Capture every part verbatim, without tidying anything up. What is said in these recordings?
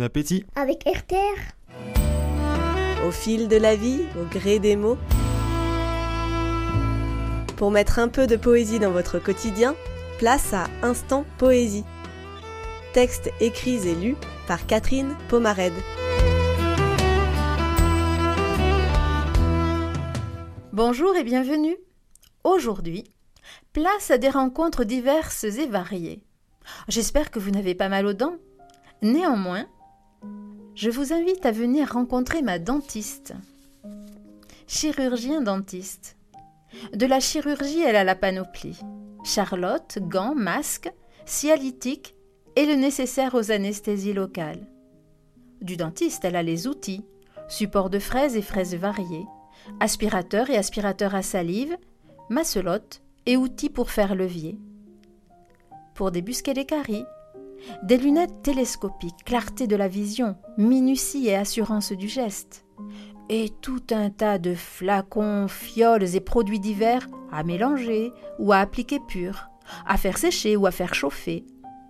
appétit avec R T R. Au fil de la vie, au gré des mots. Pour mettre un peu de poésie dans votre quotidien, place à Instant Poésie. Textes écrits et lus par Catherine Pomarède. Bonjour et bienvenue. Aujourd'hui, place à des rencontres diverses et variées. J'espère que vous n'avez pas mal aux dents. Néanmoins, je vous invite à venir rencontrer ma dentiste. Chirurgien dentiste. De la chirurgie, elle a la panoplie. Charlotte, gants, masques, cialytique et le nécessaire aux anesthésies locales. Du dentiste, elle a les outils, support de fraises et fraises variées, aspirateur et aspirateur à salive, masselotte et outils pour faire levier. Pour débusquer les caries, des lunettes télescopiques, clarté de la vision, minutie et assurance du geste, et tout un tas de flacons, fioles et produits divers à mélanger ou à appliquer pur, à faire sécher ou à faire chauffer.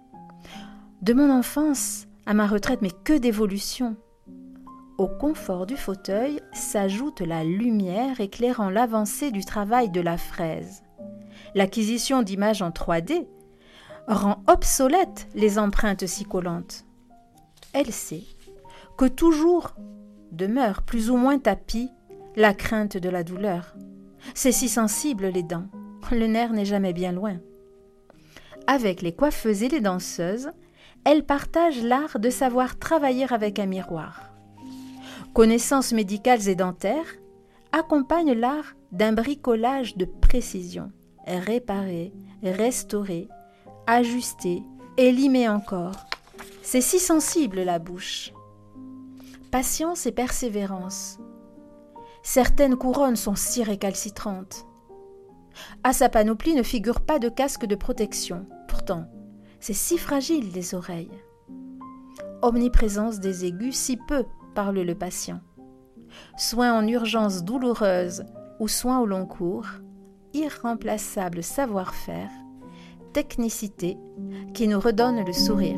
De mon enfance à ma retraite, mais que d'évolution! Au confort du fauteuil s'ajoute la lumière éclairant l'avancée du travail de la fraise. L'acquisition d'images en trois D rend obsolètes les empreintes si collantes. Elle sait que toujours demeure plus ou moins tapie la crainte de la douleur. C'est si sensible les dents, le nerf n'est jamais bien loin. Avec les coiffeuses et les danseuses, elle partage l'art de savoir travailler avec un miroir. Connaissances médicales et dentaires accompagnent l'art d'un bricolage de précision. Réparer, restaurer, ajuster et limer encore. C'est si sensible la bouche. Patience et persévérance. Certaines couronnes sont si récalcitrantes. À sa panoplie ne figure pas de casque de protection. Pourtant, c'est si fragile les oreilles. Omniprésence des aigus, si peu parle le patient. Soins en urgence douloureuse ou soins au long cours, irremplaçable savoir-faire, technicité qui nous redonne le sourire.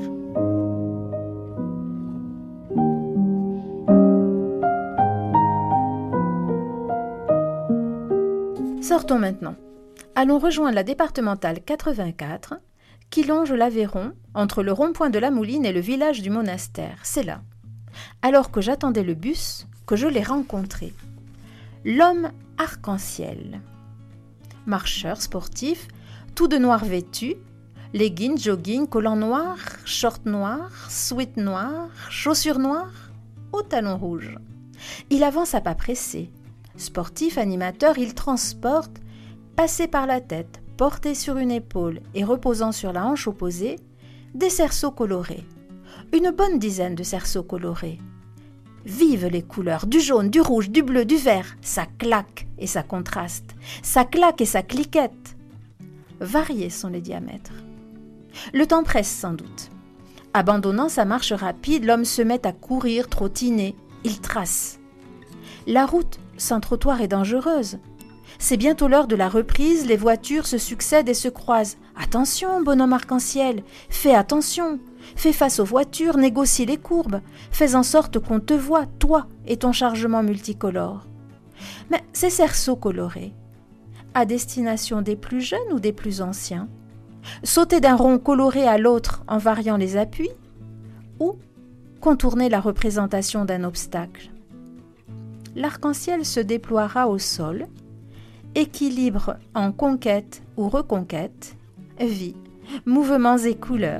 Sortons maintenant. Allons rejoindre la départementale quatre-vingt-quatre qui longe l'Aveyron entre le rond-point de la Mouline et le village du Monastère. C'est là, alors que j'attendais le bus, que je l'ai rencontré. L'homme arc-en-ciel. Marcheur sportif, tout de noir vêtu, leggings, jogging, collant noir, short noir, sweat noir, chaussures noires, aux talons rouges. Il avance à pas pressés. Sportif, animateur, il transporte, passé par la tête, porté sur une épaule et reposant sur la hanche opposée, des cerceaux colorés. Une bonne dizaine de cerceaux colorés. Vive les couleurs, du jaune, du rouge, du bleu, du vert. Ça claque et ça contraste. Ça claque et ça cliquette. Variés sont les diamètres. Le temps presse sans doute. Abandonnant sa marche rapide, l'homme se met à courir, trottiner. Il trace. La route sans trottoir est dangereuse. C'est bientôt l'heure de la reprise, les voitures se succèdent et se croisent. Attention, bonhomme arc-en-ciel, fais attention. Fais face aux voitures, négocie les courbes. Fais en sorte qu'on te voie, toi et ton chargement multicolore. Mais ces cerceaux colorés, à destination des plus jeunes ou des plus anciens, sauter d'un rond coloré à l'autre en variant les appuis, ou contourner la représentation d'un obstacle. L'arc-en-ciel se déploiera au sol, équilibre en conquête ou reconquête, vie, mouvements et couleurs.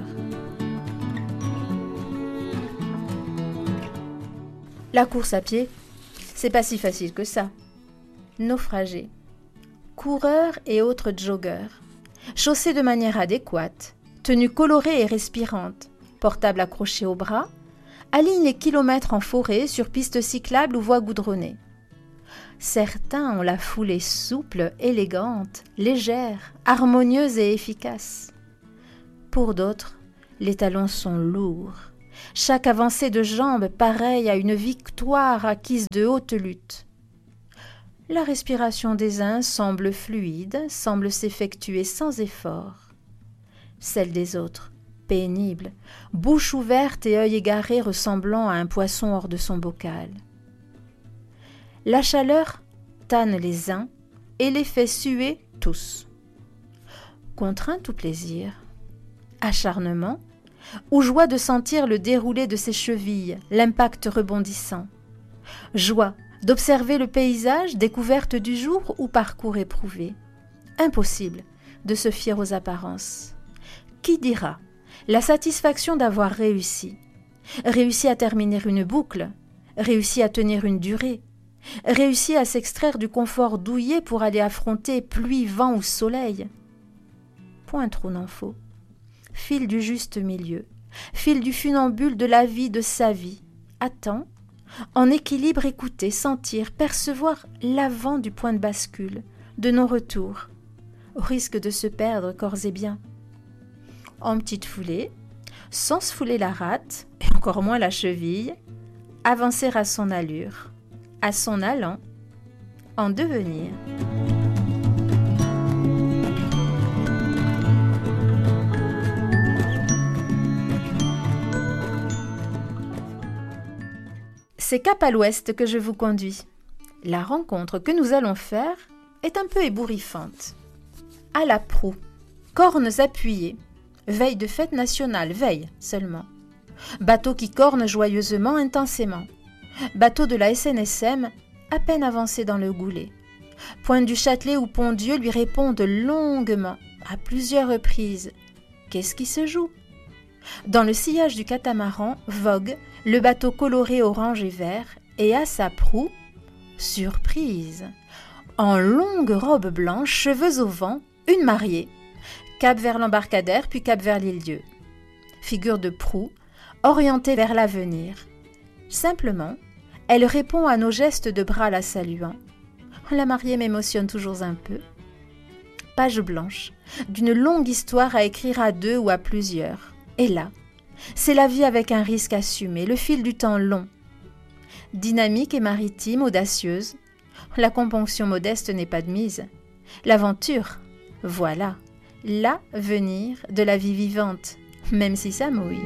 La course à pied, c'est pas si facile que ça. Naufragés, coureurs et autres joggeurs, chaussés de manière adéquate, tenues colorées et respirantes, portables accrochés au bras, alignent les kilomètres en forêt, sur pistes cyclables ou voies goudronnées. Certains ont la foulée souple, élégante, légère, harmonieuse et efficace. Pour d'autres, les talons sont lourds. Chaque avancée de jambe pareille à une victoire acquise de haute lutte. La respiration des uns semble fluide, semble s'effectuer sans effort. Celle des autres pénible, bouche ouverte et œil égaré ressemblant à un poisson hors de son bocal. La chaleur tanne les uns et les fait suer tous. Contrainte ou plaisir, acharnement ou joie de sentir le déroulé de ses chevilles, l'impact rebondissant, joie d'observer le paysage, découverte du jour ou parcours éprouvé. Impossible de se fier aux apparences. Qui dira la satisfaction d'avoir réussi, réussi à terminer une boucle, réussi à tenir une durée, réussi à s'extraire du confort douillet pour aller affronter pluie, vent ou soleil. Point trop n'en faut. Fil du juste milieu, fil du funambule de la vie, de sa vie. Attends, en équilibre, écouter, sentir, percevoir l'avant du point de bascule, de non-retour, au risque de se perdre corps et biens. En petite foulée, sans se fouler la rate, et encore moins la cheville, avancer à son allure, à son allant, en devenir. C'est cap à l'ouest que je vous conduis. La rencontre que nous allons faire est un peu ébouriffante. À la proue, cornes appuyées, veille de fête nationale, veille seulement. Bateau qui corne joyeusement, intensément. Bateau de la S N S M, à peine avancé dans le goulet. Pointe du Châtelet ou Pont-Dieu lui répondent longuement, à plusieurs reprises. Qu'est-ce qui se joue ? Dans le sillage du catamaran vogue le bateau coloré orange et vert, et à sa proue, surprise, en longue robe blanche, cheveux au vent, une mariée, cap vers l'embarcadère puis cap vers l'île-dieu. Figure de proue, orientée vers l'avenir. Simplement, elle répond à nos gestes de bras la saluant. La mariée m'émotionne toujours un peu. Page blanche, d'une longue histoire à écrire à deux ou à plusieurs. Et là, c'est la vie avec un risque assumé, le fil du temps long. Dynamique et maritime, audacieuse, la componction modeste n'est pas de mise. L'aventure, voilà, l'avenir de la vie vivante, même si ça mouille.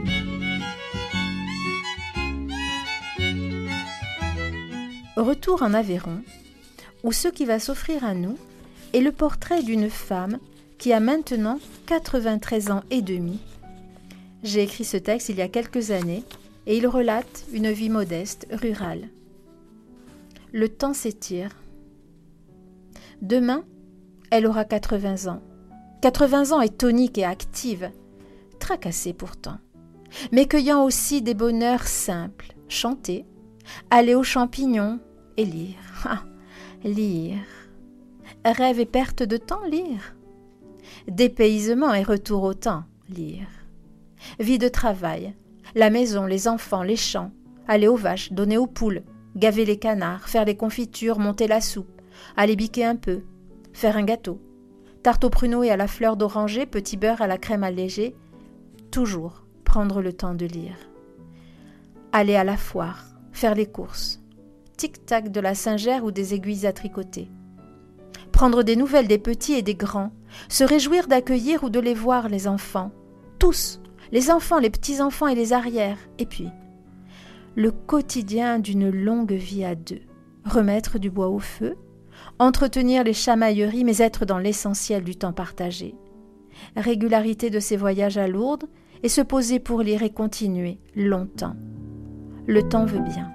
Retour en Aveyron, où ce qui va s'offrir à nous est le portrait d'une femme qui a maintenant quatre-vingt-treize ans et demi. J'ai écrit ce texte il y a quelques années et il relate une vie modeste, rurale. Le temps s'étire. Demain, elle aura quatre-vingts ans. quatre-vingts ans et tonique et active, tracassée pourtant, mais cueillant aussi des bonheurs simples, chanter, aller aux champignons et lire. Ah, lire. Rêve et perte de temps, lire. Dépaysement et retour au temps, lire. Vie de travail, la maison, les enfants, les champs, aller aux vaches, donner aux poules, gaver les canards, faire les confitures, monter la soupe, aller biquer un peu, faire un gâteau, tarte aux pruneaux et à la fleur d'oranger, petit beurre à la crème allégée, toujours prendre le temps de lire. Aller à la foire, faire les courses, tic-tac de la singère ou des aiguilles à tricoter. Prendre des nouvelles des petits et des grands, se réjouir d'accueillir ou de les voir les enfants, tous, les enfants, les petits-enfants et les arrières, et puis le quotidien d'une longue vie à deux, remettre du bois au feu, entretenir les chamailleries mais être dans l'essentiel du temps partagé, régularité de ses voyages à Lourdes et se poser pour lire et continuer longtemps. Le temps veut bien.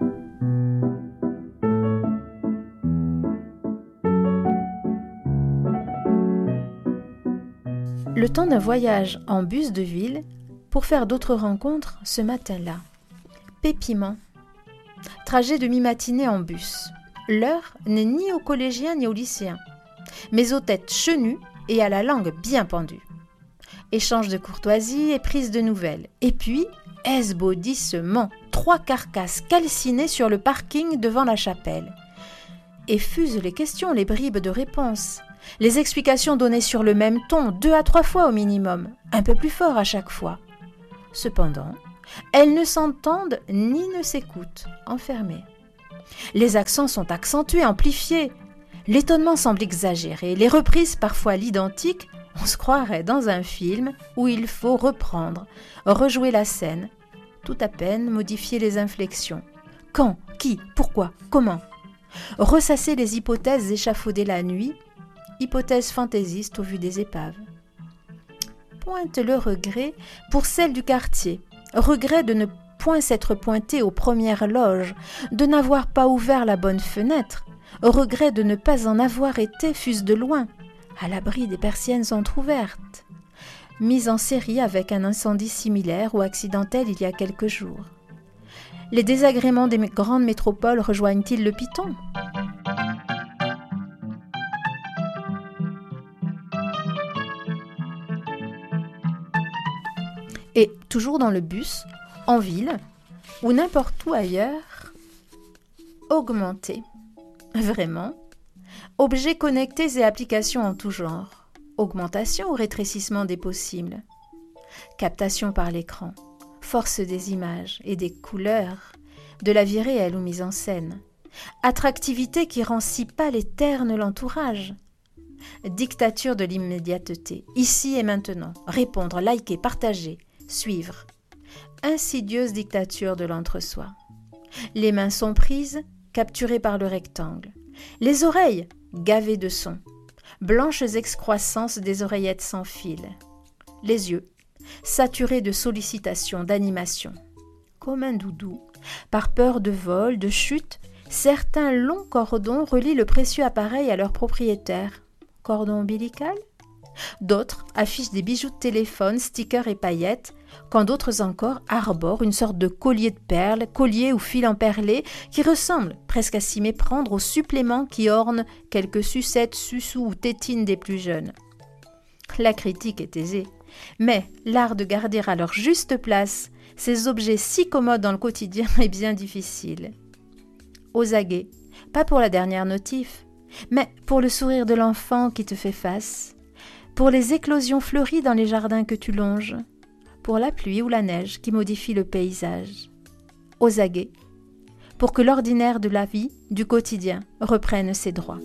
Le temps d'un voyage en bus de ville pour faire d'autres rencontres ce matin-là. Pépiment. Trajet de mi-matinée en bus. L'heure n'est ni aux collégiens ni aux lycéens, mais aux têtes chenues et à la langue bien pendue. Échange de courtoisie et prise de nouvelles. Et puis, esbaudissement. Trois carcasses calcinées sur le parking devant la chapelle. Et fusent les questions, les bribes de réponses. Les explications données sur le même ton, deux à trois fois au minimum, un peu plus fort à chaque fois. Cependant, elles ne s'entendent ni ne s'écoutent, enfermées. Les accents sont accentués, amplifiés. L'étonnement semble exagéré, les reprises parfois à l'identique On se croirait dans un film où il faut reprendre, rejouer la scène, tout à peine modifier les inflexions. Quand, qui, pourquoi, comment? Ressasser les hypothèses échafaudées la nuit, hypothèses fantaisistes au vu des épaves. Pointe le regret pour celle du quartier, regret de ne point s'être pointée aux premières loges, de n'avoir pas ouvert la bonne fenêtre, regret de ne pas en avoir été, fût-ce de loin, à l'abri des persiennes entr'ouvertes, mise en série avec un incendie similaire ou accidentel il y a quelques jours. Les désagréments des grandes métropoles rejoignent-ils le piton? Et toujours dans le bus, en ville, ou n'importe où ailleurs, augmenter. Vraiment. Objets connectés et applications en tout genre. Augmentation ou rétrécissement des possibles. Captation par l'écran. Force des images et des couleurs, de la vie réelle ou mise en scène. Attractivité qui rend si pâle et terne l'entourage. Dictature de l'immédiateté. Ici et maintenant. Répondre, liker, partager, suivre. Insidieuse dictature de l'entre-soi. Les mains sont prises, capturées par le rectangle. Les oreilles, gavées de sons. Blanches excroissances des oreillettes sans fil. Les yeux, saturés de sollicitations, d'animation. Comme un doudou, par peur de vol, de chute, certains longs cordons relient le précieux appareil à leur propriétaire. Cordon ombilical? D'autres affichent des bijoux de téléphone, stickers et paillettes, quand d'autres encore arborent une sorte de collier de perles, collier ou fil emperlé, qui ressemble, presque à s'y méprendre, aux suppléments qui ornent quelques sucettes, suçous ou tétines des plus jeunes. La critique est aisée, mais l'art de garder à leur juste place ces objets si commodes dans le quotidien est bien difficile. Aux aguets, pas pour la dernière notif, mais pour le sourire de l'enfant qui te fait face, pour les éclosions fleuries dans les jardins que tu longes, pour la pluie ou la neige qui modifie le paysage. Aux aguets, pour que l'ordinaire de la vie, du quotidien, reprenne ses droits.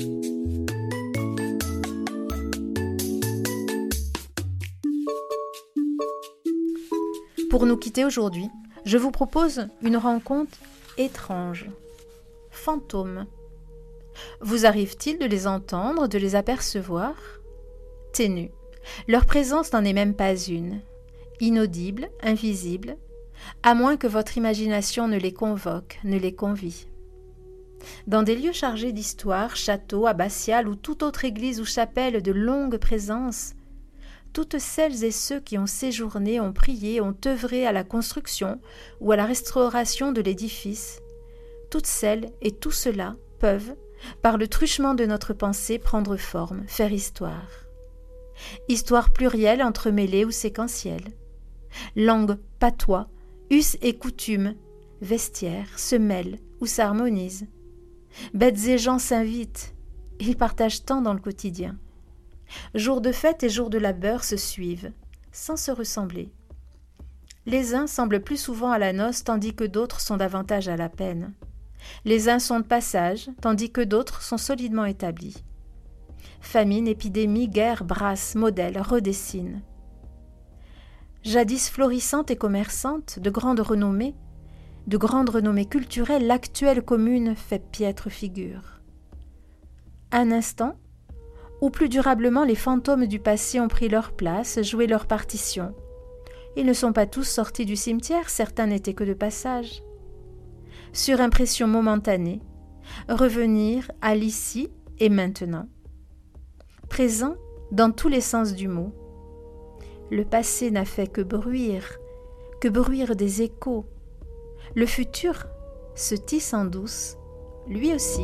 Pour nous quitter aujourd'hui, je vous propose une rencontre étrange. Fantômes. Vous arrive-t-il de les entendre, de les apercevoir? Ténue. Leur présence n'en est même pas une. Inaudible, invisible, à moins que votre imagination ne les convoque, ne les convie. Dans des lieux chargés d'histoire, châteaux, abbatiales ou toute autre église ou chapelle de longue présence, toutes celles et ceux qui ont séjourné, ont prié, ont œuvré à la construction ou à la restauration de l'édifice, toutes celles et tous ceux-là peuvent, par le truchement de notre pensée, prendre forme, faire histoire. Histoire plurielle, entremêlée ou séquentielle. Langue, patois, us et coutumes, vestiaires, se mêlent ou s'harmonisent. Bêtes et gens s'invitent, ils partagent tant dans le quotidien. Jours de fête et jours de labeur se suivent, sans se ressembler. Les uns semblent plus souvent à la noce, tandis que d'autres sont davantage à la peine. Les uns sont de passage, tandis que d'autres sont solidement établis. Famine, épidémie, guerre brassent, modèlent, redessinent. Jadis florissante et commerçante, de grande renommée, de grande renommée culturelle, l'actuelle commune fait piètre figure. Un instant, où plus durablement les fantômes du passé ont pris leur place, joué leur partition. Ils ne sont pas tous sortis du cimetière, certains n'étaient que de passage. Sur impression momentanée, revenir à l'ici et maintenant. Présent dans tous les sens du mot. Le passé n'a fait que bruire, que bruire des échos. Le futur se tisse en douce, lui aussi.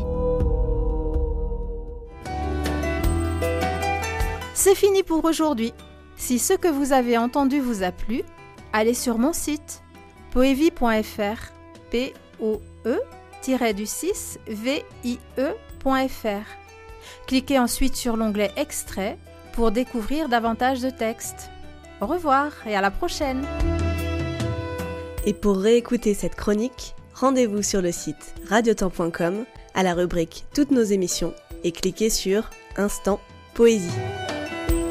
C'est fini pour aujourd'hui. Si ce que vous avez entendu vous a plu, allez sur mon site poévie point f r, p o e du six v i e point f r. Cliquez ensuite sur l'onglet Extrait pour découvrir davantage de textes. Au revoir et à la prochaine. Et pour réécouter cette chronique, rendez-vous sur le site radiotemps point com à la rubrique Toutes nos émissions et cliquez sur Instant Poésie.